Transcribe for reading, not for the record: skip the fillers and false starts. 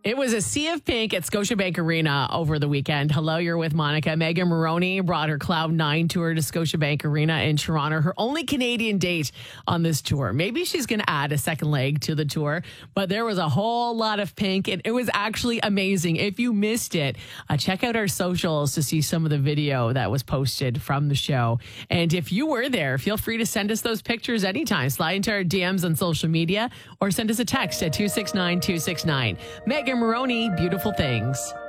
It was a sea of pink at Scotiabank Arena over the weekend. Hello, you're with Monica. Megan Moroney brought her Cloud 9 tour to Scotiabank Arena in Toronto, her only Canadian date on this tour. Maybe she's going to add a second leg to the tour, but there was a whole lot of pink, and it was actually amazing. If you missed it, check out our socials to see some of the video that was posted from the show. And if you were there, feel free to send us those pictures anytime. Slide into our DMs on social media or send us a text at 269-269. Megan Moroney, Beautiful Things.